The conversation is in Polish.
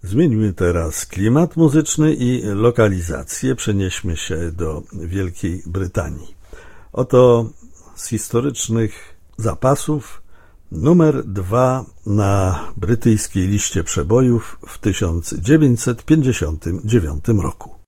Zmieńmy teraz klimat muzyczny i lokalizację. Przenieśmy się do Wielkiej Brytanii. Oto z historycznych zapasów numer 2 na brytyjskiej liście przebojów w 1959 roku.